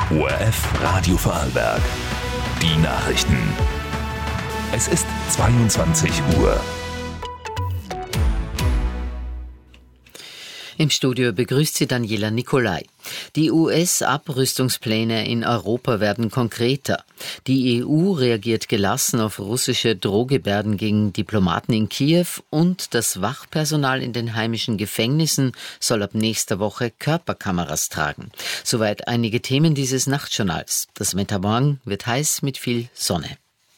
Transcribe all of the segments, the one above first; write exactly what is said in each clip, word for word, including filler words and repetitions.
O R F Radio Vorarlberg. Die Nachrichten. Es ist zweiundzwanzig Uhr. Im Studio begrüßt sie Daniela Nicolai. Die U S-Abrüstungspläne in Europa werden konkreter. Die E U reagiert gelassen auf russische Drohgebärden gegen Diplomaten in Kiew und das Wachpersonal in den heimischen Gefängnissen soll ab nächster Woche Körperkameras tragen. Soweit einige Themen dieses Nachtjournals. Das Wetter morgen wird heiß mit viel Sonne.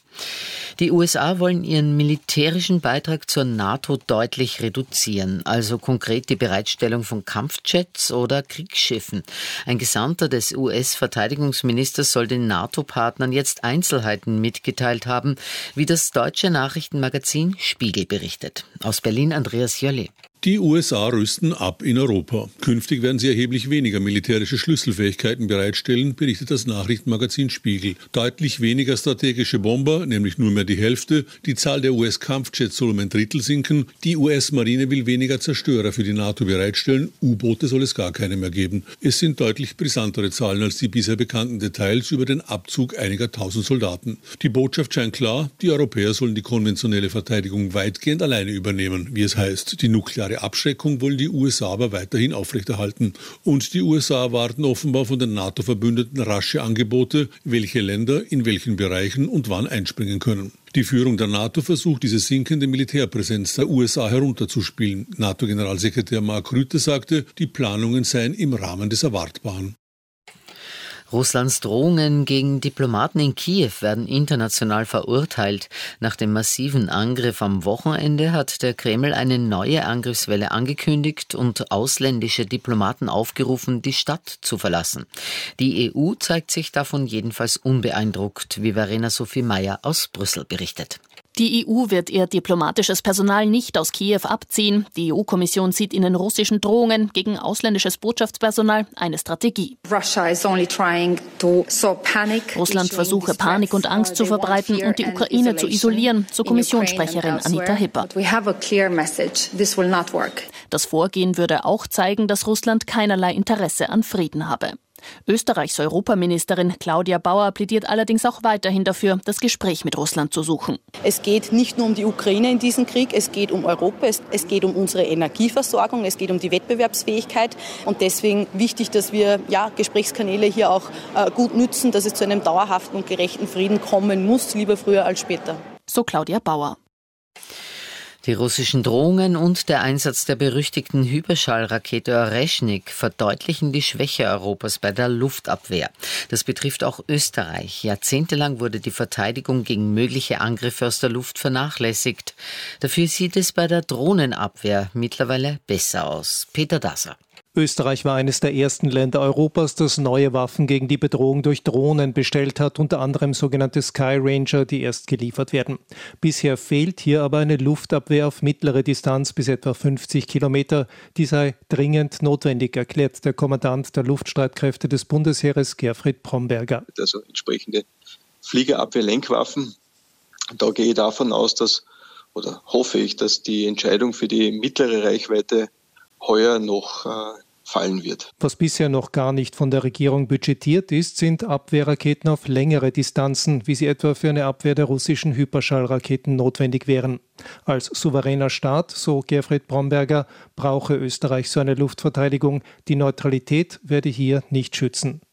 Die U S A wollen ihren militärischen Beitrag zur NATO deutlich reduzieren, also konkret die Bereitstellung von Kampfjets oder Kriegsschiffen. Ein Gesandter des U S-Verteidigungsministers soll den NATO-Partnern jetzt Einzelheiten mitgeteilt haben, wie das deutsche Nachrichtenmagazin Spiegel berichtet. Aus Berlin Andreas Jölle. Die U S A rüsten ab in Europa. Künftig werden sie erheblich weniger militärische Schlüsselfähigkeiten bereitstellen, berichtet das Nachrichtenmagazin Spiegel. Deutlich weniger strategische Bomber, nämlich nur mehr die Hälfte. Die Zahl der U S-Kampfjets soll um ein Drittel sinken. Die U S-Marine will weniger Zerstörer für die NATO bereitstellen. U-Boote soll es gar keine mehr geben. Es sind deutlich brisantere Zahlen als die bisher bekannten Details über den Abzug einiger tausend Soldaten. Die Botschaft scheint klar, die Europäer sollen die konventionelle Verteidigung weitgehend alleine übernehmen, wie es heißt. Die nukleare Abschreckung wollen die U S A aber weiterhin aufrechterhalten. Und die U S A erwarten offenbar von den NATO-Verbündeten rasche Angebote, welche Länder in welchen Bereichen und wann einspringen können. Die Führung der NATO versucht, diese sinkende Militärpräsenz der U S A herunterzuspielen. NATO-Generalsekretär Mark Rutte sagte, die Planungen seien im Rahmen des Erwartbaren. Russlands Drohungen gegen Diplomaten in Kiew werden international verurteilt. Nach dem massiven Angriff am Wochenende hat der Kreml eine neue Angriffswelle angekündigt und ausländische Diplomaten aufgerufen, die Stadt zu verlassen. Die E U zeigt sich davon jedenfalls unbeeindruckt, wie Verena Sophie Meyer aus Brüssel berichtet. Die E U wird ihr diplomatisches Personal nicht aus Kiew abziehen. Die E U-Kommission sieht in den russischen Drohungen gegen ausländisches Botschaftspersonal eine Strategie. Russland versuche Panik und Angst zu verbreiten und die Ukraine zu isolieren, so Kommissionssprecherin Anita Hipper. Das Vorgehen würde auch zeigen, dass Russland keinerlei Interesse an Frieden habe. Österreichs Europaministerin Claudia Bauer plädiert allerdings auch weiterhin dafür, das Gespräch mit Russland zu suchen. Es geht nicht nur um die Ukraine in diesem Krieg, es geht um Europa, es, es geht um unsere Energieversorgung, es geht um die Wettbewerbsfähigkeit und deswegen wichtig, dass wir ja, Gesprächskanäle hier auch äh, gut nützen, dass es zu einem dauerhaften und gerechten Frieden kommen muss, lieber früher als später. So Claudia Bauer. Die russischen Drohungen und der Einsatz der berüchtigten Hyperschallrakete Oreschnik verdeutlichen die Schwäche Europas bei der Luftabwehr. Das betrifft auch Österreich. Jahrzehntelang wurde die Verteidigung gegen mögliche Angriffe aus der Luft vernachlässigt. Dafür sieht es bei der Drohnenabwehr mittlerweile besser aus. Peter Dasser. Österreich war eines der ersten Länder Europas, das neue Waffen gegen die Bedrohung durch Drohnen bestellt hat, unter anderem sogenannte Sky Ranger, die erst geliefert werden. Bisher fehlt hier aber eine Luftabwehr auf mittlere Distanz bis etwa fünfzig Kilometer. Die sei dringend notwendig, erklärt der Kommandant der Luftstreitkräfte des Bundesheeres, Gerfried Bromberger. Also entsprechende Fliegerabwehr-Lenkwaffen. Da gehe ich davon aus, dass, oder hoffe ich, dass die Entscheidung für die mittlere Reichweite heuer noch äh, fallen wird. Was bisher noch gar nicht von der Regierung budgetiert ist, sind Abwehrraketen auf längere Distanzen, wie sie etwa für eine Abwehr der russischen Hyperschallraketen notwendig wären. Als souveräner Staat, so Gerfried Bromberger, brauche Österreich so eine Luftverteidigung. Die Neutralität werde hier nicht schützen.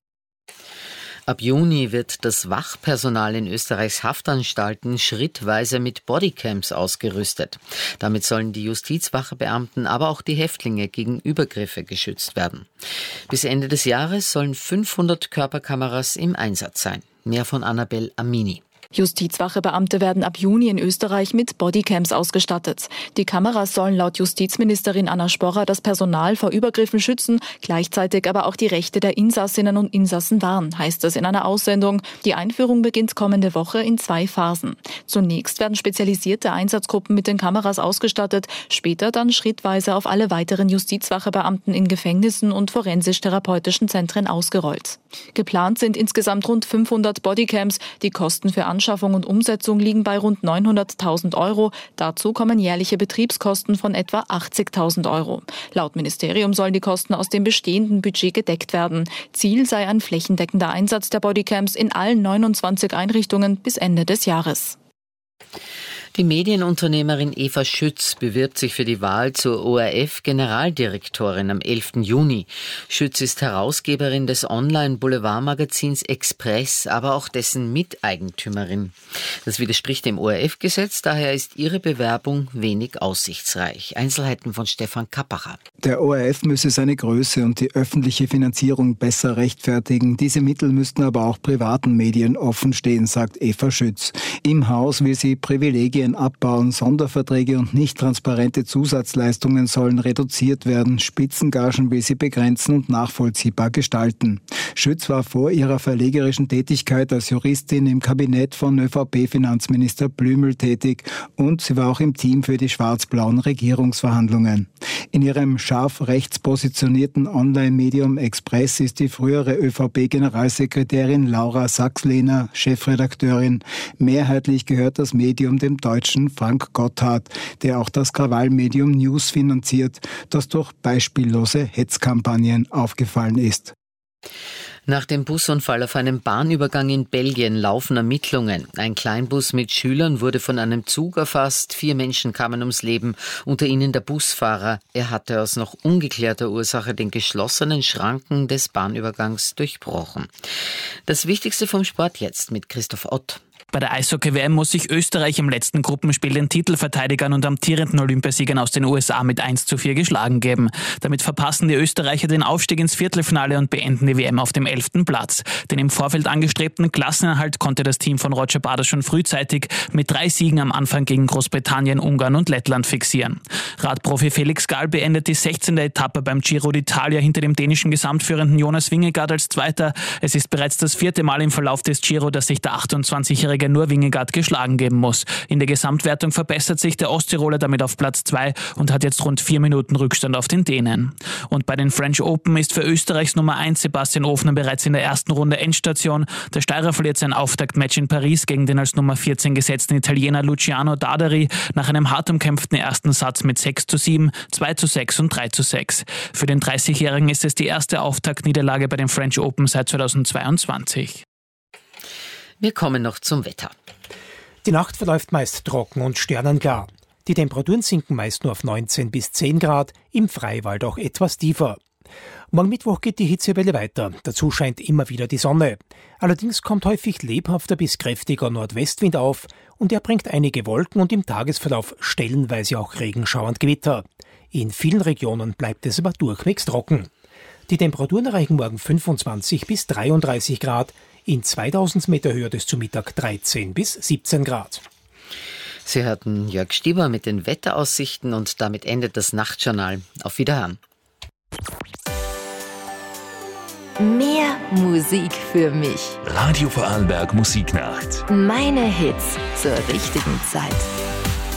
Ab Juni wird das Wachpersonal in Österreichs Haftanstalten schrittweise mit Bodycams ausgerüstet. Damit sollen die Justizwachebeamten, aber auch die Häftlinge gegen Übergriffe geschützt werden. Bis Ende des Jahres sollen fünfhundert Körperkameras im Einsatz sein. Mehr von Annabel Amini. Justizwachebeamte werden ab Juni in Österreich mit Bodycams ausgestattet. Die Kameras sollen laut Justizministerin Anna Sporrer das Personal vor Übergriffen schützen, gleichzeitig aber auch die Rechte der Insassinnen und Insassen wahren, heißt es in einer Aussendung. Die Einführung beginnt kommende Woche in zwei Phasen. Zunächst werden spezialisierte Einsatzgruppen mit den Kameras ausgestattet, später dann schrittweise auf alle weiteren Justizwachebeamten in Gefängnissen und forensisch-therapeutischen Zentren ausgerollt. Geplant sind insgesamt rund fünfhundert Bodycams, die Kosten für Anschaffung und Umsetzung liegen bei rund neunhunderttausend Euro. Dazu kommen jährliche Betriebskosten von etwa achtzigtausend Euro. Laut Ministerium sollen die Kosten aus dem bestehenden Budget gedeckt werden. Ziel sei ein flächendeckender Einsatz der Bodycams in allen neunundzwanzig Einrichtungen bis Ende des Jahres. Die Medienunternehmerin Eva Schütz bewirbt sich für die Wahl zur O R F-Generaldirektorin am elften Juni. Schütz ist Herausgeberin des Online-Boulevardmagazins Express, aber auch dessen Miteigentümerin. Das widerspricht dem O R F-Gesetz, daher ist ihre Bewerbung wenig aussichtsreich. Einzelheiten von Stefan Kappacher. Der O R F müsse seine Größe und die öffentliche Finanzierung besser rechtfertigen. Diese Mittel müssten aber auch privaten Medien offen stehen, sagt Eva Schütz. Im Haus will sie Privilegien abbauen, Sonderverträge und nicht transparente Zusatzleistungen sollen reduziert werden, Spitzengagen will sie begrenzen und nachvollziehbar gestalten. Schütz war vor ihrer verlegerischen Tätigkeit als Juristin im Kabinett von ÖVP-Finanzminister Blümel tätig und sie war auch im Team für die schwarz-blauen Regierungsverhandlungen. In ihrem scharf rechts positionierten Online-Medium Express ist die frühere ÖVP-Generalsekretärin Laura Sachs-Lehner Chefredakteurin. Mehrheitlich gehört das Medium dem Deutschen Frank Gotthard, der auch das Krawallmedium News finanziert, das durch beispiellose Hetzkampagnen aufgefallen ist. Nach dem Busunfall auf einem Bahnübergang in Belgien laufen Ermittlungen. Ein Kleinbus mit Schülern wurde von einem Zug erfasst. Vier Menschen kamen ums Leben, unter ihnen der Busfahrer. Er hatte aus noch ungeklärter Ursache den geschlossenen Schranken des Bahnübergangs durchbrochen. Das Wichtigste vom Sport jetzt mit Christoph Ott. Bei der Eishockey-W M muss sich Österreich im letzten Gruppenspiel den Titelverteidigern und amtierenden Olympiasiegern aus den U S A mit eins zu vier geschlagen geben. Damit verpassen die Österreicher den Aufstieg ins Viertelfinale und beenden die W M auf dem elften Platz. Den im Vorfeld angestrebten Klassenerhalt konnte das Team von Roger Bader schon frühzeitig mit drei Siegen am Anfang gegen Großbritannien, Ungarn und Lettland fixieren. Radprofi Felix Gall beendet die sechzehnte Etappe beim Giro d'Italia hinter dem dänischen Gesamtführenden Jonas Vingegaard als Zweiter. Es ist bereits das vierte Mal im Verlauf des Giro, dass sich der achtundzwanzigjährige nur Vingegaard geschlagen geben muss. In der Gesamtwertung verbessert sich der Osttiroler damit auf Platz zwei und hat jetzt rund vier Minuten Rückstand auf den Dänen. Und bei den French Open ist für Österreichs Nummer eins Sebastian Ofner bereits in der ersten Runde Endstation. Der Steirer verliert sein Auftaktmatch in Paris gegen den als Nummer vierzehn gesetzten Italiener Luciano Daderi nach einem hart umkämpften ersten Satz mit sechs zu sieben, zwei zu sechs und drei zu sechs. Für den dreißigjährigen ist es die erste Auftaktniederlage bei den French Open seit zweitausendzweiundzwanzig. Wir kommen noch zum Wetter. Die Nacht verläuft meist trocken und sternenklar. Die Temperaturen sinken meist nur auf neunzehn bis zehn Grad, im Freiwald auch etwas tiefer. Morgen Mittwoch geht die Hitzewelle weiter. Dazu scheint immer wieder die Sonne. Allerdings kommt häufig lebhafter bis kräftiger Nordwestwind auf und er bringt einige Wolken und im Tagesverlauf stellenweise auch Regenschauer und Gewitter. In vielen Regionen bleibt es aber durchwegs trocken. Die Temperaturen erreichen morgen fünfundzwanzig bis dreiunddreißig Grad. In zweitausend Meter Höhe ist zu Mittag dreizehn bis siebzehn Grad. Sie hörten Jörg Stieber mit den Wetteraussichten und damit endet das Nachtjournal. Auf Wiederhören. Mehr Musik für mich. Radio Vorarlberg Musiknacht. Meine Hits zur richtigen Zeit.